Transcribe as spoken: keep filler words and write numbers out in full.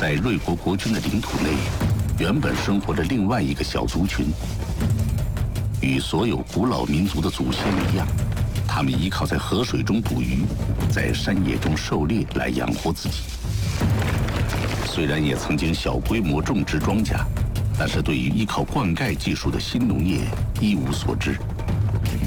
在瑞国国君的领土内，原本生活着另外一个小族群。与所有古老民族的祖先一样，他们依靠在河水中捕鱼，在山野中狩猎来养活自己。虽然也曾经小规模种植庄稼，但是对于依靠灌溉技术的新农业一无所知。